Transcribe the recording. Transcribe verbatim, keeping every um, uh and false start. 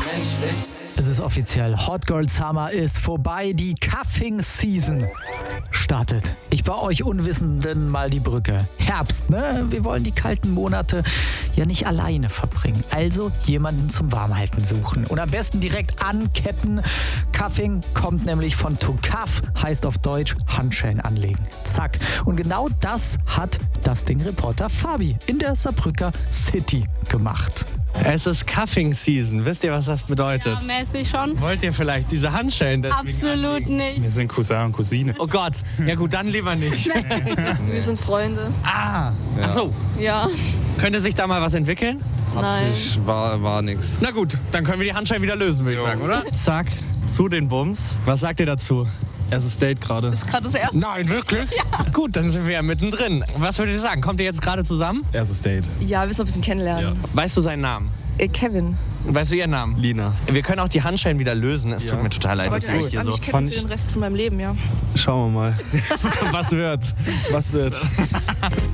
Es ist offiziell, Hot Girl Summer ist vorbei, die Cuffing Season startet. Ich baue euch Unwissenden mal die Brücke. Herbst, ne? Wir wollen die kalten Monate ja nicht alleine verbringen. Also jemanden zum Warmhalten suchen. Und am besten direkt anketten. Cuffing kommt nämlich von to cuff, heißt auf Deutsch Handschellen anlegen. Zack. Und genau das hat das Ding-Reporter Fabi in der Saarbrücker City gemacht. Es ist Cuffing Season. Wisst ihr, was das bedeutet? Ja, mäßig schon. Wollt ihr vielleicht diese Handschellen deswegen Absolut anlegen? nicht. Wir sind Cousin und Cousine. Oh Gott. Ja gut, dann lieber nicht. Wir sind Freunde. Ah. Ach so. Ja. Könnte sich da mal was entwickeln? Nein. Ich war, war nix. Na gut, dann können wir die Handschellen wieder lösen, würde ich sagen, oder? Zack. Zu den Bums. Was sagt ihr dazu? Erstes Date gerade. Ist gerade das erste. Nein, wirklich? Ja. Gut, dann sind wir ja mittendrin. Was würdet ihr sagen? Kommt ihr jetzt gerade zusammen? Erstes Date. Ja, wir müssen noch ein bisschen kennenlernen. Weißt du seinen Namen? Äh, Kevin. Weißt du ihren Namen? Lina. Wir können auch die Handschellen wieder lösen. Es Ja. tut mir total leid, dass wir euch hier so... kennen für den Rest von meinem Leben, ja. Schauen wir mal. Was wird? Was wird?